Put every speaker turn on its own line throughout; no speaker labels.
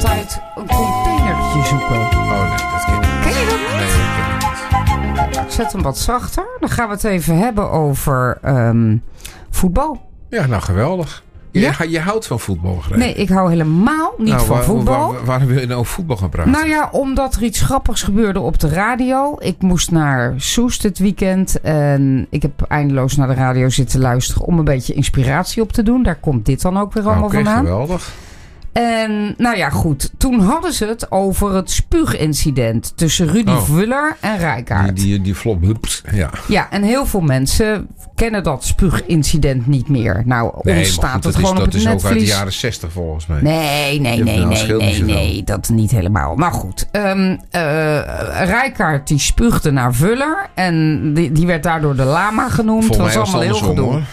altijd een containertje zoeken.
Oh nee, dat ken ik niet.
Ken je dat niet?
Nee, dat ken ik niet.
Ik zet hem wat zachter. Dan gaan we het even hebben over voetbal.
Ja, nou geweldig. Je houdt van voetbal, begrijp ik?
Nee, ik hou helemaal niet van voetbal.
Waarom wil je nou over voetbal gaan praten?
Nou ja, omdat er iets grappigs gebeurde op de radio. Ik moest naar Soest dit weekend. En ik heb eindeloos naar de radio zitten luisteren om een beetje inspiratie op te doen. Daar komt dit dan ook weer allemaal vandaan.
Oké, geweldig.
En nou ja, goed. Toen hadden ze het over het spuugincident tussen Rudy Vuller en Rijkaard.
Die flop. Ja.
Ja, en heel veel mensen kennen dat spuugincident niet meer. Nou, ons staat het gewoon op het netvlies.
Dat is ook uit de jaren 60 volgens mij.
Nee, dat niet helemaal. Maar goed, Rijkaard die spuugde naar Vuller en die werd daardoor de lama genoemd. Het was allemaal heel gedoe. Hoor.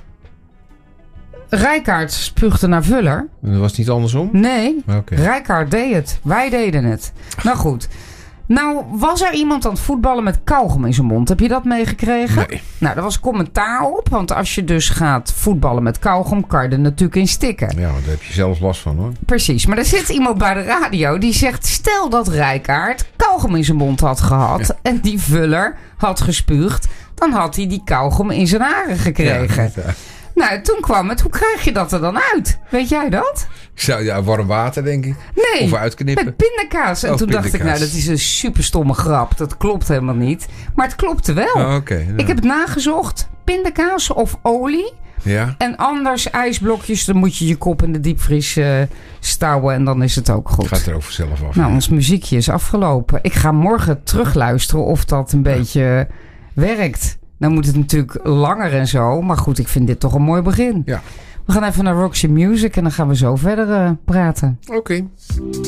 Rijkaard spuugde naar Vuller.
Dat was niet andersom?
Nee,
okay.
Rijkaard deed het. Wij deden het. Nou goed. Nou, was er iemand aan het voetballen met kauwgom in zijn mond? Heb je dat meegekregen?
Nee.
Nou, er was commentaar op. Want als je dus gaat voetballen met kauwgom, kan je er natuurlijk in stikken.
Ja, daar heb je zelfs last van, hoor.
Precies. Maar er zit iemand bij de radio die zegt... Stel dat Rijkaard kauwgom in zijn mond had gehad... en die Vuller had gespuugd... dan had hij die kauwgom in zijn haren gekregen. Ja. Nou, toen kwam het. Hoe krijg je dat er dan uit? Weet jij dat?
Warm water, denk ik.
Nee,
of uitknippen.
Met pindakaas. En toen dacht ik, nou, dat is een super stomme grap. Dat klopt helemaal niet. Maar het klopte wel.
Oh, okay,
Ik heb het nagezocht. Pindakaas of olie.
Ja.
En anders ijsblokjes. Dan moet je je kop in de diepvries stouwen. En dan is het ook goed.
Het gaat er over zelf af.
Nou, ons muziekje is afgelopen. Ik ga morgen terugluisteren of dat een beetje werkt. Dan moet het natuurlijk langer en zo. Maar goed, ik vind dit toch een mooi begin.
Ja.
We gaan even naar Roxy Music en dan gaan we zo verder praten.
Oké.